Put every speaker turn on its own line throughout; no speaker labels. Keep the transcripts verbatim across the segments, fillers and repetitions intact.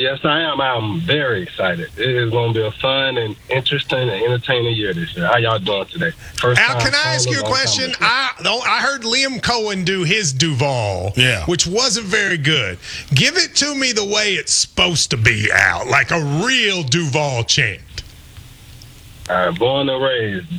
Yes, I am. I'm very excited. It is going to be a fun and interesting and entertaining year this year. How y'all doing today?
First Al, can I ask you a question? I I heard Liam Cohen do his Duval,
yeah.
which wasn't very good. Give it to me the way it's supposed to be, Al, like a real Duval chant.
All right, born and raised.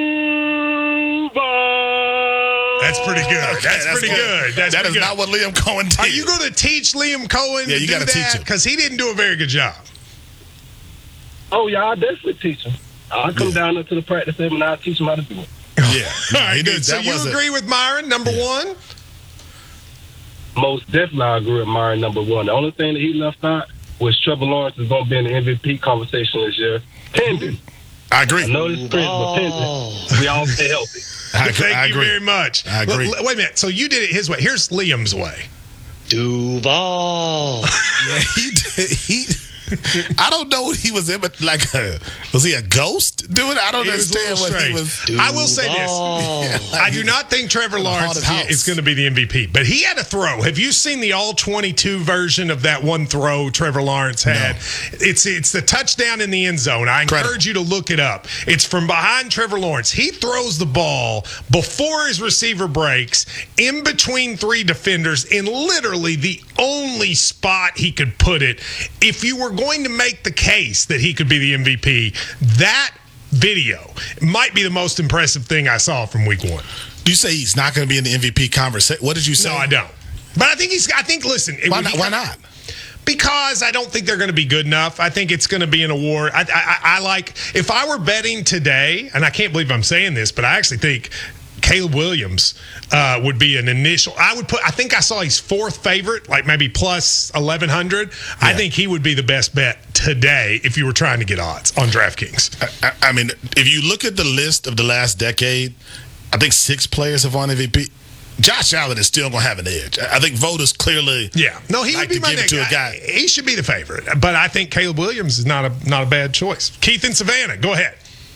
Duval!
That's pretty good.
Okay,
that's,
that's
pretty
good.
good. That's
that is
good.
not what Liam Cohen did.
Are you going to teach Liam Cohen
yeah,
to
you
do
gotta
that?
teach him.
Because he didn't do a very good job.
Oh, yeah, I'll definitely teach him. I'll come
yeah.
down into the practice room and I'll teach him how to do it.
Yeah.
All right,
he
good.
did.
So
That
you
wasn't-
agree with Myron, number
yeah.
one?
Most definitely I agree with Myron, number one. The only thing that he left out was Trevor Lawrence is going to be in the M V P conversation this year. Pending.
I agree.
I know this is crazy, but pending. We all stay healthy.
I,
Thank
I
you
agree.
very much.
I agree.
L- wait a minute. So you did it his way. Here's Liam's way.
Duval.
Yeah, he did. He. I don't know what he was in, but like, a, was he a ghost doing it? I don't
It was a
understand
little
what he
strange.
was.
I will say this.
Yeah,
I do not think Trevor Lawrence
haunted house.
is going to be the M V P, but he had a throw. Have you seen the all twenty-two version of that one throw Trevor Lawrence had?
No.
It's it's the touchdown in the end zone. I encourage
Incredible.
you to look it up. It's from behind Trevor Lawrence. He throws the ball before his receiver breaks in between three defenders in literally the only spot he could put it. If you were going to make the case that he could be the M V P, that video might be the most impressive thing I saw from week one.
Do you say he's not going to be in the M V P conversation? What did you say?
No, I don't. But I think he's, I think, listen. it
Why
would
not?
be-
Why not?
Because I don't think they're going to be good enough. I think it's going to be an award. I, I, I like, if I were betting today, and I can't believe I'm saying this, but I actually think Caleb Williams uh, would be an initial. I would put. I think I saw he's fourth favorite, like maybe plus eleven hundred. Yeah. I think he would be the best bet today if you were trying to get odds on DraftKings.
I, I, I mean, if you look at the list of the last decade, I think six players have won M V P. Josh Allen is still going to have an edge. I think voters clearly.
Yeah, no, he
like
would be
to
my
give it
next
to a
guy.
guy.
He should be the favorite, but I think Caleb Williams is not a not a bad choice. Keith in Savannah, go ahead.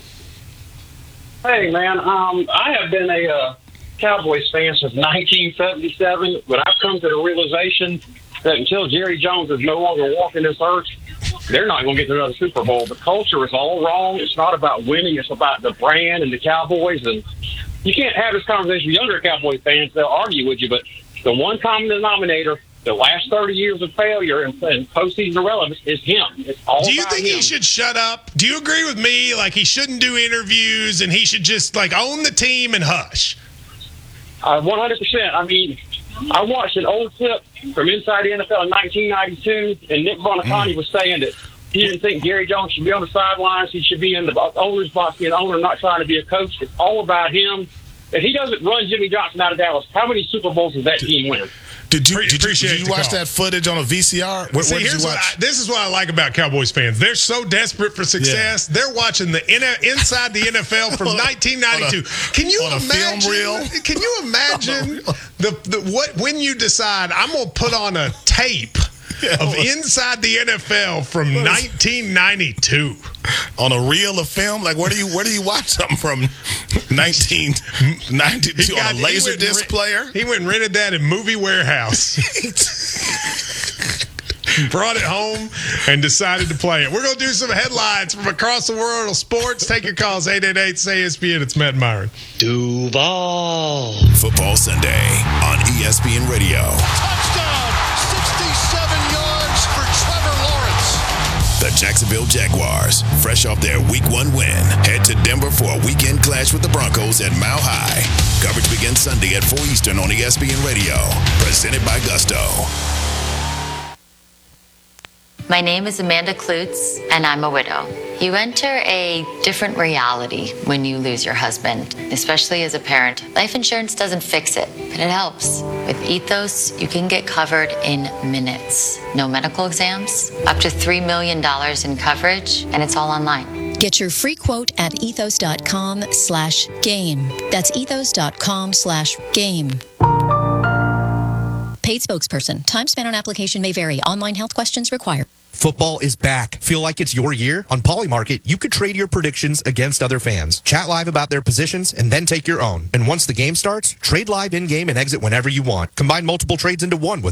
Hey, man, um, I have been a uh, Cowboys fan since nineteen seventy-seven, but I've come to the realization that until Jerry Jones is no longer walking this earth, they're not going to get to another Super Bowl. The culture is all wrong. It's not about winning. It's about the brand and the Cowboys. And you can't have this conversation with younger Cowboys fans. They'll argue with you, but the one common denominator, the last thirty years of failure and, and postseason irrelevance is him. It's all
Do you
about
think
him.
he should shut up? Do you agree with me? Like he shouldn't do interviews and he should just like own the team and hush?
Uh, one hundred percent. I mean, I watched an old clip from Inside the N F L in nineteen ninety-two, and Nick Buoniconti mm. was saying that he didn't think Jerry Jones should be on the sidelines. He should be in the owner's box, being an owner, not trying to be a coach. It's all about him. If he doesn't run Jimmy Johnson out of Dallas, how many Super Bowls does that team win?
Did you,
Pre-
did you,
appreciate
did you
the
watch
call.
that footage on a V C R? Where,
See,
where did
here's
you
what
watch?
I, this is what I like about Cowboys fans. They're so desperate for success. Yeah. They're watching the N- Inside the N F L from nineteen ninety-two.
A,
can you
on a
imagine?
film reel?
Can you imagine the, the what when you decide I'm going to put on a tape yeah, of Inside the N F L from nineteen ninety-two
on a reel of film? Like where do you where do you watch something from nineteen ninety-two on a laser disc player?
He went and rented that in Movie Warehouse. Brought it home and decided to play it. We're going to do some headlines from across the world of sports. Take your calls, eight eight eight, S A Y, E S P N. It's Matt and Myron.
Duval.
Football Sunday on E S P N Radio.
Touchdown, sixty-seven yards for Trevor Lawrence.
The Jacksonville Jaguars, fresh off their week one win, head to Denver for a weekend clash with the Broncos at Mile High. Coverage begins Sunday at four Eastern on E S P N Radio. Presented by Gusto.
My name is Amanda Klutz, and I'm a widow. You enter a different reality when you lose your husband, especially as a parent. Life insurance doesn't fix it, but it helps. With Ethos, you can get covered in minutes. No medical exams, up to three million dollars in coverage, and it's all online.
Get your free quote at ethos.com slash game. That's ethos.com slash game. Paid spokesperson. Time spent on application may vary. Online health questions required.
Football is back. Feel like it's your year? On Polymarket, you could trade your predictions against other fans. Chat live about their positions and then take your own. And once the game starts, trade live in-game and exit whenever you want. Combine multiple trades into one with